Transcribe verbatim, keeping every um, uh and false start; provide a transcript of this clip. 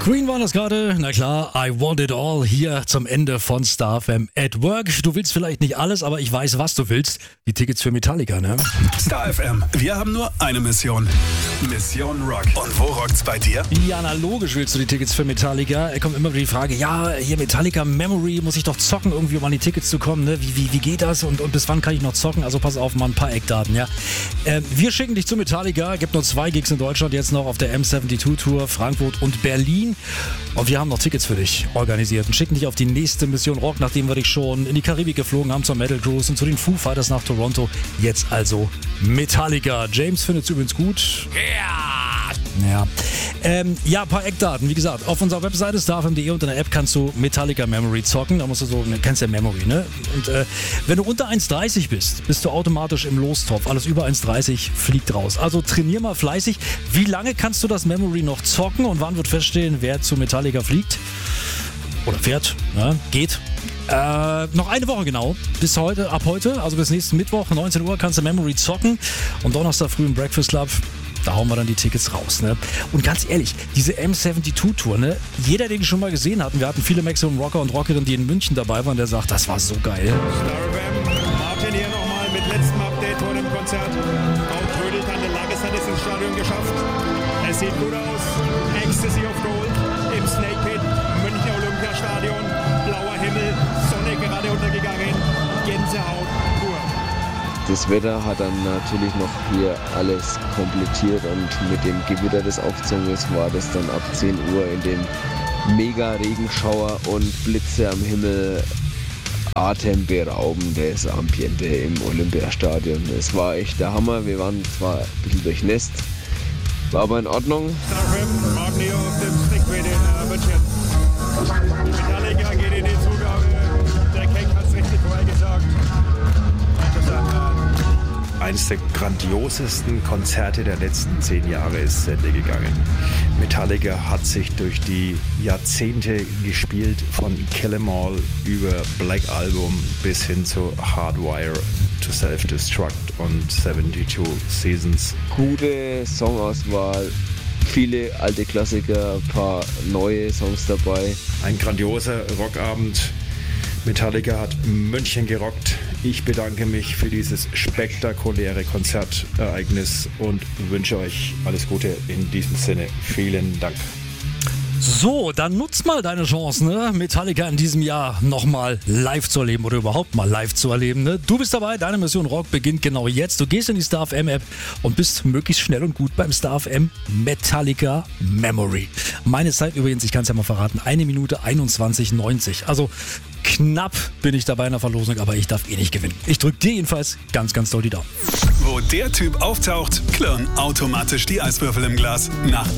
Queen war das gerade, na klar, I Want It All, hier zum Ende von Star F M at Work. Du willst vielleicht nicht alles, aber ich weiß, was du willst. Die Tickets für Metallica, ne? Star F M, wir haben nur eine Mission. Mission Rock. Und wo rockt's bei dir? Ja, na logisch willst du die Tickets für Metallica. Er kommt immer wieder die Frage, ja, hier Metallica Memory, muss ich doch zocken irgendwie, um an die Tickets zu kommen, ne? Wie, wie, wie geht das und, und bis wann kann ich noch zocken? Also pass auf, mal ein paar Eckdaten, ja. Äh, wir schicken dich zu Metallica, gibt nur zwei Gigs in Deutschland jetzt noch auf der M zweiundsiebzig Tour, Frankfurt und Berlin. Und wir haben noch Tickets für dich organisiert und schicken dich auf die nächste Mission Rock, nachdem wir dich schon in die Karibik geflogen haben zur Metal Cruise und zu den Foo Fighters nach Toronto. Jetzt also Metallica. James findet es übrigens gut. Ja! Ja. Ähm, ja, ein paar Eckdaten. Wie gesagt, auf unserer Webseite starfm punkt de und in der App kannst du Metallica Memory zocken. Da musst du so, ne, kennst ja Memory, ne? Und äh, wenn du unter eins dreißig bist, bist du automatisch im Lostopf. Alles über eins dreißig fliegt raus. Also trainier mal fleißig. Wie lange kannst du das Memory noch zocken und wann wird feststehen, wer zu Metallica fliegt? Oder fährt, ja, geht. Äh, noch eine Woche genau. Bis heute, ab heute, also bis nächsten Mittwoch, neunzehn Uhr, kannst du Memory zocken. Und Donnerstag früh im Breakfast Club. Da hauen wir dann die Tickets raus, ne? Und ganz ehrlich, diese M zweiundsiebzig Tour, ne? Jeder, den ich schon mal gesehen hatten, wir hatten viele Maximum Rocker und Rockerinnen, die in München dabei waren, der sagt, das war so geil. Star F M, Martin hier nochmal mit letztem Update vor dem Konzert. Paul Trödel hat eine lange Zeit ins Stadion geschafft. Es sieht gut aus. Ecstasy of Gold im Snake Pit, Münchner Olympiastadion, blauer Himmel, Sonne gerade untergegangen, Gänsehaut pur. Das Wetter hat dann natürlich noch hier alles komplettiert und mit dem Gewitter des Aufzuges war das dann ab zehn Uhr in dem Mega-Regenschauer und Blitze am Himmel atemberaubendes Ambiente im Olympiastadion. Es war echt der Hammer. Wir waren zwar ein bisschen durchnässt, war aber in Ordnung. Star F M, Martin hier auf dem Snake Pit in äh, München. Metallica geht in die Zugabe. Der Kek hat es richtig vorher gesagt. Eines der grandiosesten Konzerte der letzten zehn Jahre ist zu Ende gegangen. Metallica hat sich durch die Jahrzehnte gespielt, von Kill 'Em All über Black Album bis hin zu Hardwire to Self-Destruct und seventy-two Seasons. Gute Songauswahl, viele alte Klassiker, ein paar neue Songs dabei. Ein grandioser Rockabend. Metallica hat München gerockt. Ich bedanke mich für dieses spektakuläre Konzertereignis und wünsche euch alles Gute in diesem Sinne. Vielen Dank. So, dann nutz mal deine Chance, ne? Metallica in diesem Jahr nochmal live zu erleben oder überhaupt mal live zu erleben, ne? Du bist dabei, deine Mission Rock beginnt genau jetzt. Du gehst in die Star F M App und bist möglichst schnell und gut beim Star F M Metallica Memory. Meine Zeit übrigens, ich kann es ja mal verraten, eine Minute einundzwanzig neunzig. Also knapp bin ich dabei in der Verlosung, aber ich darf eh nicht gewinnen. Ich drücke dir jedenfalls ganz, ganz doll die Daumen. Wo der Typ auftaucht, klirren automatisch die Eiswürfel im Glas. Nach